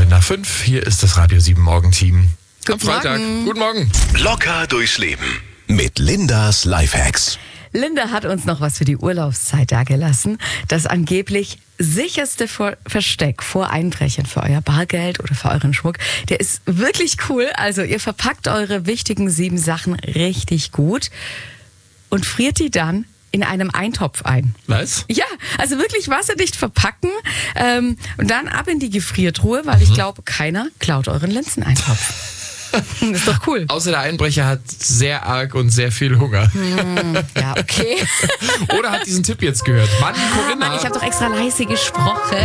9:05. Hier ist das Radio 7 Morgenteam. Am Freitag. Guten Morgen. Locker durchs Leben mit Lindas Lifehacks. Linda hat uns noch was für die Urlaubszeit dagelassen. Das angeblich sicherste Versteck vor Einbrechern für euer Bargeld oder für euren Schmuck. Der ist wirklich cool. Also ihr verpackt eure wichtigen 7 Sachen richtig gut und friert die dann in einem Eintopf ein. Was? Ja, also wirklich wasserdicht verpacken und dann ab in die Gefriertruhe, weil ich glaube, keiner klaut euren Linseneintopf. Das ist doch cool. Außer der Einbrecher hat sehr arg und sehr viel Hunger. Ja, okay. Oder hat diesen Tipp jetzt gehört. Mann, Corinna. Mann, ich habe doch extra leise gesprochen.